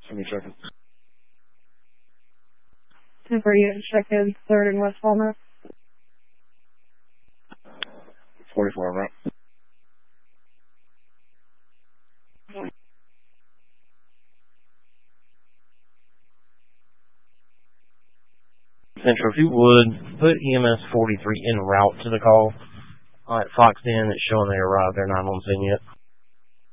Let me check it. 10 for you, check in 3rd and West Walnut. 44, right? Central, if you would, put EMS 43 en route to the call. All right, Fox in, it's showing they arrived. They're not on scene yet.